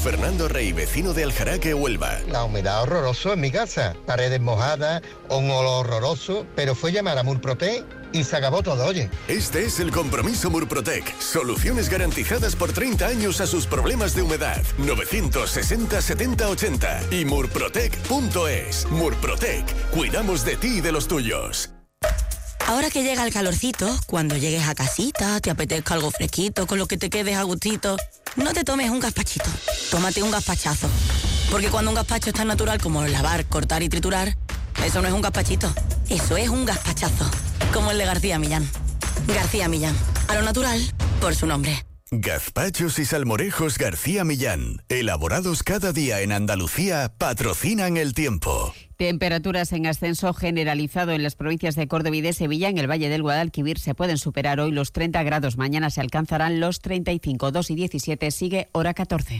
Fernando Rey, vecino de Aljaraque, Huelva. La humedad horroroso en mi casa, paredes mojadas, un olor horroroso, pero fue llamar a Murprotec y se acabó todo, oye. Este es el compromiso Murprotec. Soluciones garantizadas por 30 años a sus problemas de humedad. 960 70 80 y murprotec.es. Murprotec. Cuidamos de ti y de los tuyos. Ahora que llega el calorcito, cuando llegues a casita, te apetezca algo fresquito, con lo que te quedes a gustito, no te tomes un gazpachito, tómate un gazpachazo. Porque cuando un gazpacho es tan natural como lavar, cortar y triturar, eso no es un gazpachito, eso es un gazpachazo. Como el de García Millán. García Millán, a lo natural, por su nombre. Gazpachos y salmorejos García Millán, elaborados cada día en Andalucía, patrocinan el tiempo. Temperaturas en ascenso generalizado en las provincias de Córdoba y de Sevilla. En el Valle del Guadalquivir se pueden superar hoy los 30 grados. Mañana se alcanzarán los 35. 2 y 17 sigue hora 14.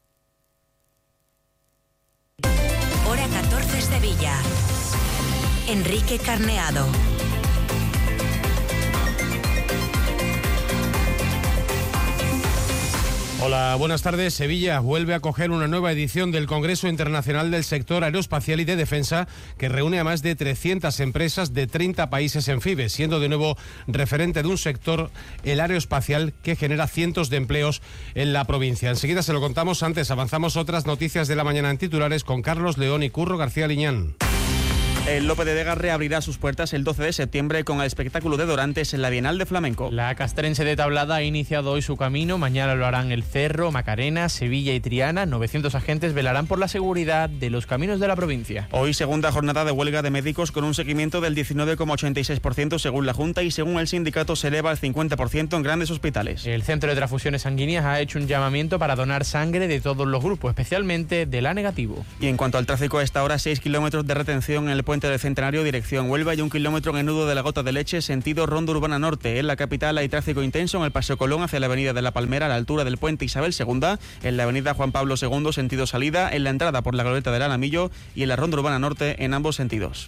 Hora 14 Sevilla. Enrique Carneado. Hola, buenas tardes. Sevilla vuelve a acoger una nueva edición del Congreso Internacional del Sector Aeroespacial y de Defensa, que reúne a más de 300 empresas de 30 países en FIBE, siendo de nuevo referente de un sector, el aeroespacial, que genera cientos de empleos en la provincia. Enseguida se lo contamos. Antes avanzamos otras noticias de la mañana en titulares con Carlos León y Curro García Liñán. El Lope de Vega reabrirá sus puertas el 12 de septiembre con el espectáculo de Dorantes en la Bienal de Flamenco. La castrense de Tablada ha iniciado hoy su camino. Mañana lo harán El Cerro, Macarena, Sevilla y Triana. 900 agentes velarán por la seguridad de los caminos de la provincia. Hoy segunda jornada de huelga de médicos con un seguimiento del 19,86% según la Junta, y según el sindicato se eleva al 50% en grandes hospitales. El Centro de Transfusiones Sanguíneas ha hecho un llamamiento para donar sangre de todos los grupos, especialmente del A negativo. Y en cuanto al tráfico, a esta hora 6 kilómetros de retención en el puente del Centenario dirección Huelva y 1 kilómetro en el nudo de la Gota de Leche sentido Ronda Urbana Norte. En la capital hay tráfico intenso en el Paseo Colón hacia la avenida de la Palmera a la altura del puente Isabel II, en la avenida Juan Pablo II sentido salida, en la entrada por la glorieta del Alamillo y en la Ronda Urbana Norte en ambos sentidos.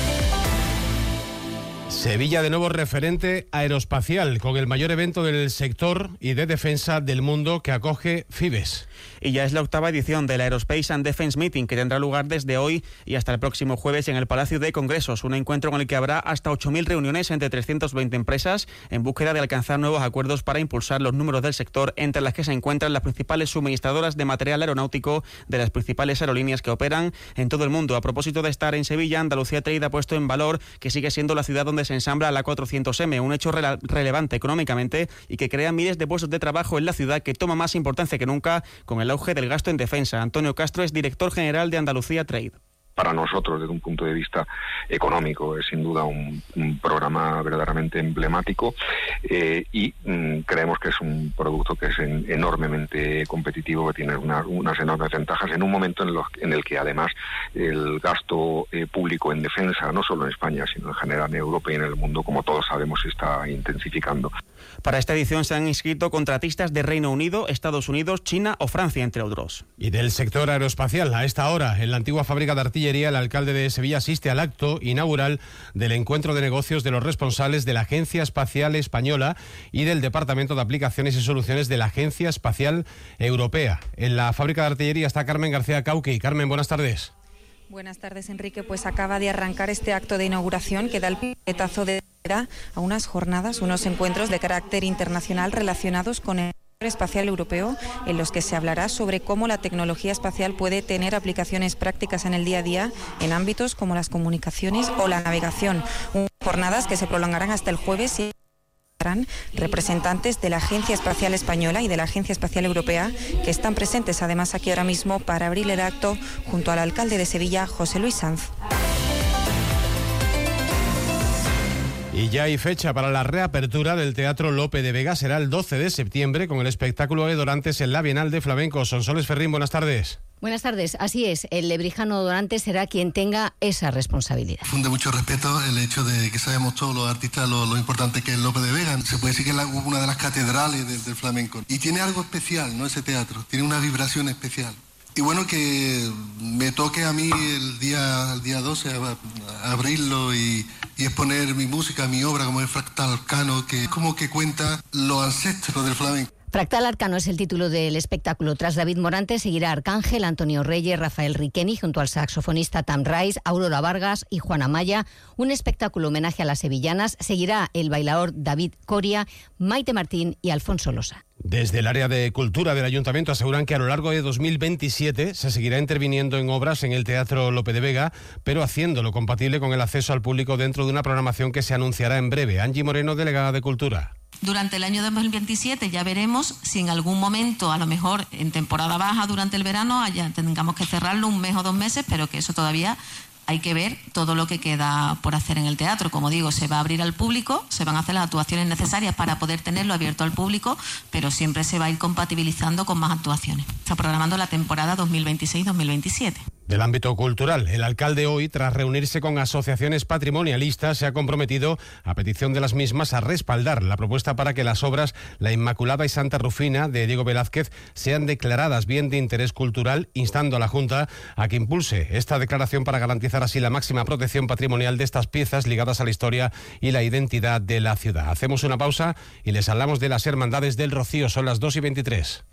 Sevilla de nuevo referente aeroespacial, con el mayor evento del sector y de defensa del mundo que acoge FIBES. Y ya es la octava edición del Aerospace and Defense Meeting, que tendrá lugar desde hoy y hasta el próximo jueves en el Palacio de Congresos, un encuentro en el que habrá hasta 8.000 reuniones entre 320 empresas en búsqueda de alcanzar nuevos acuerdos para impulsar los números del sector, entre las que se encuentran las principales suministradoras de material aeronáutico de las principales aerolíneas que operan en todo el mundo. A propósito de estar en Sevilla, Andalucía Trade ha puesto en valor que sigue siendo la ciudad donde se ensambla la A400M, un hecho relevante económicamente y que crea miles de puestos de trabajo en la ciudad, que toma más importancia que nunca con el auge del gasto en defensa. Antonio Castro es director general de Andalucía Trade. Para nosotros, desde un punto de vista económico, es sin duda un programa verdaderamente emblemático y creemos que es un producto que es enormemente competitivo, que tiene unas enormes ventajas en un momento en el que además el gasto público en defensa, no solo en España, sino en general en Europa y en el mundo, como todos sabemos, se está intensificando. Para esta edición se han inscrito contratistas de Reino Unido, Estados Unidos, China o Francia, entre otros. Y del sector aeroespacial, a esta hora, en la antigua fábrica de artillería, el alcalde de Sevilla asiste al acto inaugural del encuentro de negocios de los responsables de la Agencia Espacial Española y del Departamento de Aplicaciones y Soluciones de la Agencia Espacial Europea. En la fábrica de artillería está Carmen García Cauqui. Carmen, buenas tardes. Buenas tardes, Enrique. Pues acaba de arrancar este acto de inauguración que da el pitazo de a unas jornadas, unos encuentros de carácter internacional relacionados con el espacial europeo, en los que se hablará sobre cómo la tecnología espacial puede tener aplicaciones prácticas en el día a día en ámbitos como las comunicaciones o la navegación. Jornadas que se prolongarán hasta el jueves y representantes de la Agencia Espacial Española y de la Agencia Espacial Europea, que están presentes además aquí ahora mismo para abrir el acto junto al alcalde de Sevilla, José Luis Sanz. Y ya hay fecha para la reapertura del Teatro Lope de Vega. Será el 12 de septiembre con el espectáculo de Dorantes en la Bienal de Flamenco. Sonsoles Ferrín, buenas tardes. Buenas tardes, así es, el lebrijano Dorantes será quien tenga esa responsabilidad. Funde mucho respeto el hecho de que sabemos todos los artistas lo importante que es Lope de Vega. Se puede decir que es una de las catedrales del flamenco. Y tiene algo especial, ¿no? Ese teatro, tiene una vibración especial. Y bueno, que me toque a mí el día 12 abrirlo y exponer mi música, mi obra, como el Fractal Arcano, que como que cuenta los ancestros del flamenco. Fractal Arcano es el título del espectáculo. Tras David Morante seguirá Arcángel, Antonio Reyes, Rafael Riqueni junto al saxofonista Tam Rice, Aurora Vargas y Juana Maya. Un espectáculo homenaje a las sevillanas. Seguirá el bailaor David Coria, Maite Martín y Alfonso Losa. Desde el área de cultura del Ayuntamiento aseguran que a lo largo de 2027 se seguirá interviniendo en obras en el Teatro Lope de Vega, pero haciéndolo compatible con el acceso al público dentro de una programación que se anunciará en breve. Angie Moreno, delegada de Cultura. Durante el año 2027 ya veremos si en algún momento, a lo mejor en temporada baja durante el verano, tengamos que cerrarlo 1 mes o 2 meses, pero que eso todavía hay que ver todo lo que queda por hacer en el teatro. Como digo, se va a abrir al público, se van a hacer las actuaciones necesarias para poder tenerlo abierto al público, pero siempre se va a ir compatibilizando con más actuaciones. Está programando la temporada 2026-2027. Del ámbito cultural, el alcalde hoy, tras reunirse con asociaciones patrimonialistas, se ha comprometido, a petición de las mismas, a respaldar la propuesta para que las obras La Inmaculada y Santa Rufina de Diego Velázquez sean declaradas bien de interés cultural, instando a la Junta a que impulse esta declaración para garantizar así la máxima protección patrimonial de estas piezas ligadas a la historia y la identidad de la ciudad. Hacemos una pausa y les hablamos de las Hermandades del Rocío. Son las 2:23.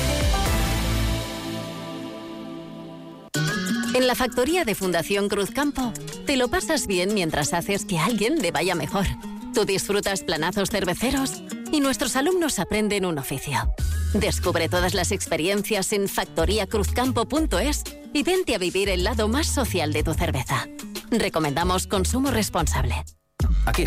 En la factoría de Fundación Cruzcampo, te lo pasas bien mientras haces que a alguien le vaya mejor. Tú disfrutas planazos cerveceros y nuestros alumnos aprenden un oficio. Descubre todas las experiencias en factoriacruzcampo.es y vente a vivir el lado más social de tu cerveza. Recomendamos consumo responsable.